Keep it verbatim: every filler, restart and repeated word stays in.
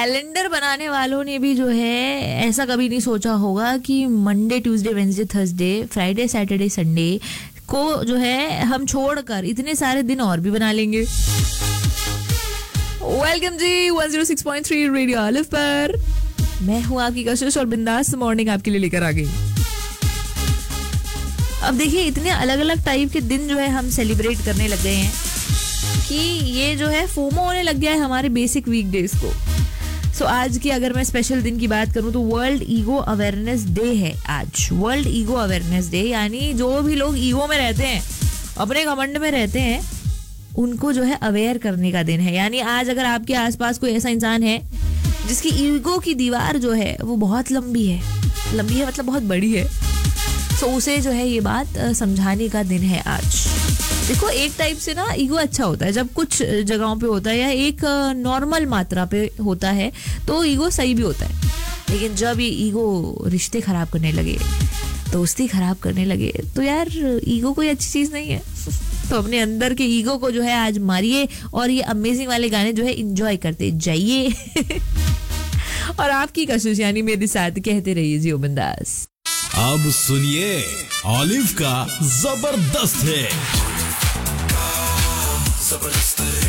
Calendar बनाने वालों ने भी जो है ऐसा कभी नहीं सोचा होगा कि Monday Tuesday Wednesday Thursday Friday Saturday Sunday को जो है हम छोड़कर इतने सारे दिन और भी बना लेंगे। वेलकम जी एक सौ छह पॉइंट तीन रेडियो आलिफ पर मैं हूँ आपकी कशिश और बिंदास मॉर्निंग आपके लिए लेकर आ गई। अब देखिए इतने अलग अलग टाइप के दिन जो है हम सेलिब्रेट करने लग गए हैं कि ये जो है फोमो होने लग गया है हमारे बेसिक वीकडेज को। सो so, आज की अगर मैं स्पेशल दिन की बात करूं तो वर्ल्ड ईगो अवेयरनेस डे है आज। वर्ल्ड ईगो अवेयरनेस डे यानी जो भी लोग ईगो में रहते हैं, अपने घमंड में रहते हैं, उनको जो है अवेयर करने का दिन है। यानी आज अगर आपके आसपास कोई ऐसा इंसान है जिसकी ईगो की दीवार जो है वो बहुत लंबी है, लंबी है मतलब बहुत बड़ी है, तो उसे जो है ये बात समझाने का दिन है आज। देखो एक टाइप से ना ईगो अच्छा होता है जब कुछ जगहों पे होता है या एक नॉर्मल मात्रा पे होता है तो ईगो सही भी होता है। लेकिन जब ये ईगो रिश्ते खराब करने लगे, दोस्ती खराब करने लगे, तो यार ईगो कोई अच्छी चीज नहीं है। तो अपने अंदर के ईगो को जो है आज मारिए और ये अमेजिंग वाले गाने जो है एंजॉय करते जाइए। और आपकी कशिश यानी मेरे साथ कहते रहिए जियो बिंदास। अब सुनिए ऑलिव का जबरदस्त है। जबरदस्त